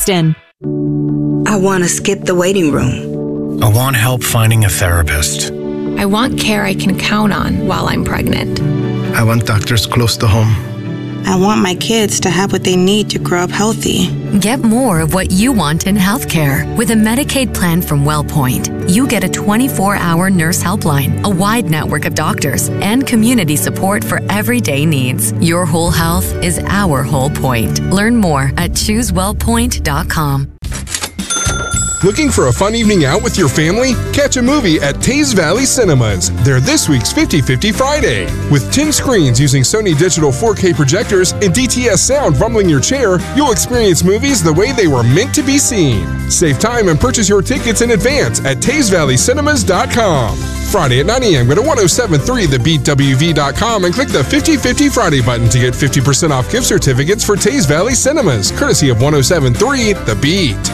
Houston. I want to skip the waiting room. I want help finding a therapist. I want care I can count on while I'm pregnant. I want doctors close to home. I want my kids to have what they need to grow up healthy. Get more of what you want in healthcare with a Medicaid plan from WellPoint. You get a 24-hour nurse helpline, a wide network of doctors, and community support for everyday needs. Your whole health is our whole point. Learn more at ChooseWellPoint.com. Looking for a fun evening out with your family? Catch a movie at Teays Valley Cinemas. They're this week's 50/50 Friday. With 10 screens using Sony Digital 4K projectors and DTS sound rumbling your chair, you'll experience movies the way they were meant to be seen. Save time and purchase your tickets in advance at TaysValleyCinemas.com. Friday at 9 a.m. Go to 1073thebeatwv.com and click the 50/50 Friday button to get 50% off gift certificates for Teays Valley Cinemas, courtesy of 1073 The Beat.